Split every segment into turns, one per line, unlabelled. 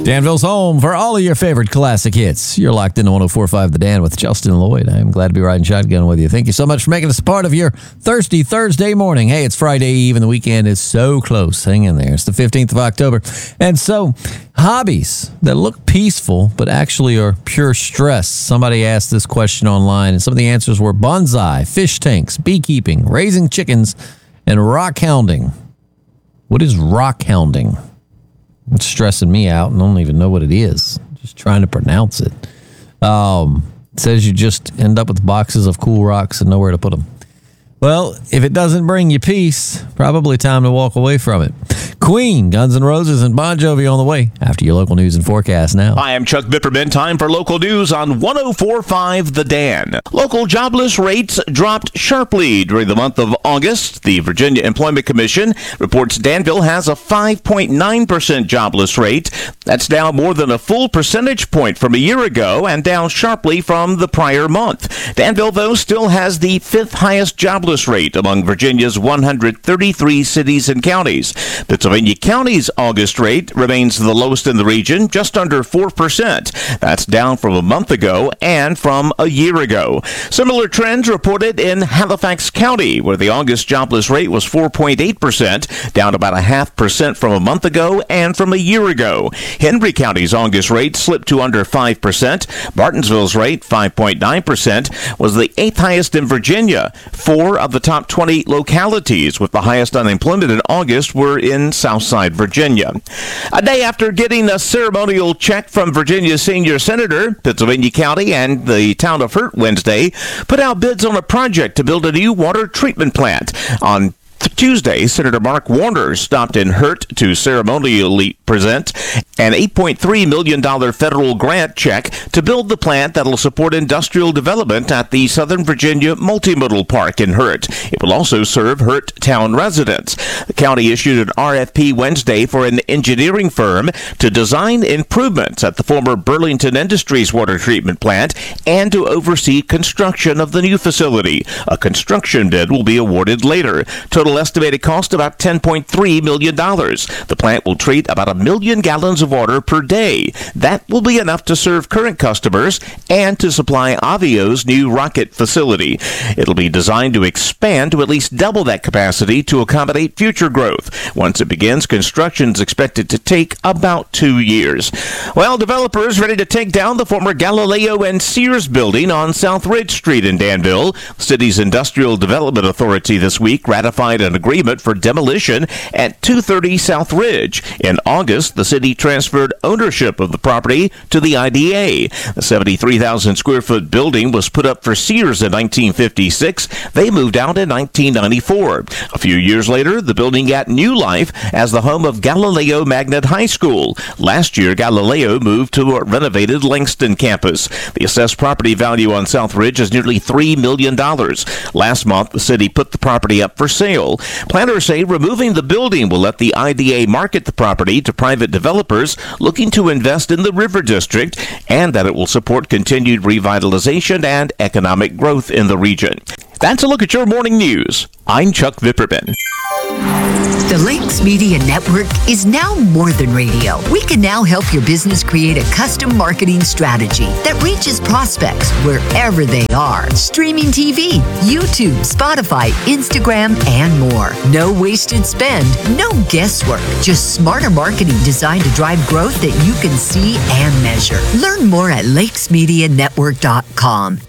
Danville's home for all of your favorite classic hits. You're locked into 104.5 The Dan with Justin Lloyd. I'm glad to be riding shotgun with you. Thank you so much for making us a part of your thirsty Thursday morning. Hey, it's Friday Eve and the weekend is so close. Hang in there. It's the 15th of October. And so, hobbies that look peaceful but actually are pure stress. Somebody asked this question online, and some of the answers were bonsai, fish tanks, beekeeping, raising chickens, and rock hounding. What is rock hounding? It's stressing me out and I don't even know what it is. Just trying to pronounce it. It says you just end up with boxes of cool rocks and nowhere to put them. Well, if it doesn't bring you peace, probably time to walk away from it. Queen, Guns N' Roses, and Bon Jovi on the way after your local news and forecast now.
Hi, I'm Chuck Vipperman. Time for local news on 104.5 The Dan. Local jobless rates dropped sharply during the month of August. The Virginia Employment Commission reports Danville has a 5.9% jobless rate. That's down more than a full percentage point from a year ago and down sharply from the prior month. Danville, though, still has the fifth highest jobless rate among Virginia's 133 cities and counties. Pennsylvania County's August rate remains the lowest in the region, just under 4%. That's down from a month ago and from a year ago. Similar trends reported in Halifax County, where the August jobless rate was 4.8%, down about 0.5% from a month ago and from a year ago. Henry County's August rate slipped to under 5%. Martinsville's rate, 5.9%, was the eighth highest in Virginia. 4 of the top 20 localities with the highest unemployment in August were in Southside Virginia. A day after getting a ceremonial check from Virginia's senior senator, Pennsylvania County and the town of Hurt Wednesday put out bids on a project to build a new water treatment plant. On Tuesday, Senator Mark Warner stopped in Hurt to ceremonially present an $8.3 million federal grant check to build the plant that will support industrial development at the Southern Virginia Multimodal Park in Hurt. It will also serve Hurt town residents. The county issued an RFP Wednesday for an engineering firm to design improvements at the former Burlington Industries water treatment plant and to oversee construction of the new facility. A construction bid will be awarded later. Total estimated cost about $10.3 million. The plant will treat about 1 million gallons of water per day. That will be enough to serve current customers and to supply Avio's new rocket facility. It'll be designed to expand to at least double that capacity to accommodate future growth. Once it begins, construction is expected to take about 2 years. Well, developers ready to take down the former Galileo and Sears building on South Ridge Street in Danville. The city's Industrial Development Authority this week ratified an agreement for demolition at 230 South Ridge. In August, the city transferred ownership of the property to the IDA. The 73,000 square foot building was put up for Sears in 1956. They moved out in 1994. A few years later, the building got new life as the home of Galileo Magnet High School. Last year, Galileo moved to a renovated Langston campus. The assessed property value on South Ridge is nearly $3 million. Last month, the city put the property up for sale. Planners say removing the building will let the IDA market the property to private developers looking to invest in the River District, and that it will support continued revitalization and economic growth in the region. That's a look at your morning news. I'm Chuck Vipperman.
The Lakes Media Network is now more than radio. We can now help your business create a custom marketing strategy that reaches prospects wherever they are. Streaming TV, YouTube, Spotify, Instagram, and more. No wasted spend, no guesswork. Just smarter marketing designed to drive growth that you can see and measure. Learn more at lakesmedianetwork.com.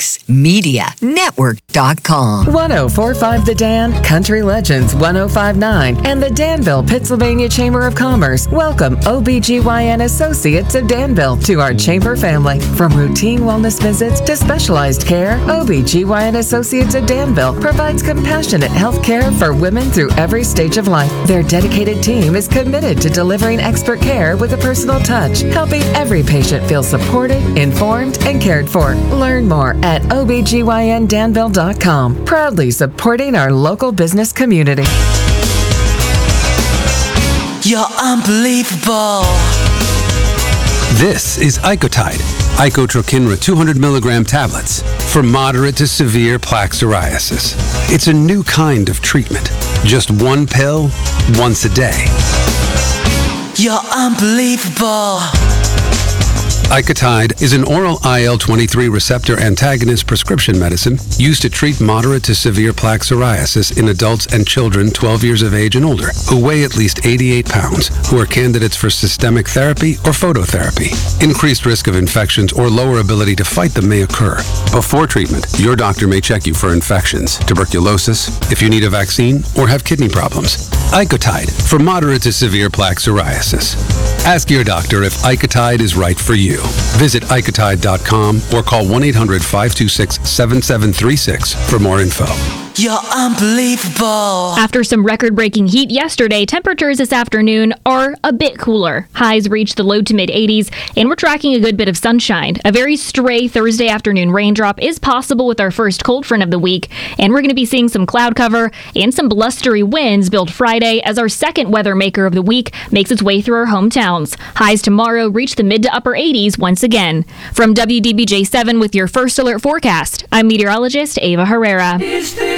lakesmedianetwork.com.
104.5 The Dan, Country Legends 105.9, and the Danville, Pennsylvania Chamber of Commerce welcome OBGYN Associates of Danville to our chamber family. From routine wellness visits to specialized care, OBGYN Associates of Danville provides compassionate health care for women through every stage of life. Their dedicated team is committed to delivering expert care with a personal touch, helping every patient feel supported, informed, and cared for. Learn more at OBGYNDanville.com. Proudly supporting our local business community.
You're unbelievable.
This is Icotide, Icotrokinra 200 milligram tablets for moderate to severe plaque psoriasis. It's a new kind of treatment. Just one pill, once a day.
You're unbelievable.
Icotide is an oral IL-23 receptor antagonist prescription medicine used to treat moderate to severe plaque psoriasis in adults and children 12 years of age and older who weigh at least 88 pounds, who are candidates for systemic therapy or phototherapy. Increased risk of infections or lower ability to fight them may occur. Before treatment, your doctor may check you for infections, tuberculosis, if you need a vaccine, or have kidney problems. Icotide for moderate to severe plaque psoriasis. Ask your doctor if Icotide is right for you. Visit Icotide.com or call 1-800-526-7736 for more info.
You're unbelievable.
After some record-breaking heat yesterday, temperatures this afternoon are a bit cooler. Highs reached the low to mid-80s, and we're tracking a good bit of sunshine. A very stray Thursday afternoon raindrop is possible with our first cold front of the week, and we're going to be seeing some cloud cover and some blustery winds build Friday as our second weather maker of the week makes its way through our hometowns. Highs tomorrow reach the mid to upper 80s once again. From WDBJ 7 with your first alert forecast, I'm meteorologist Ava Herrera.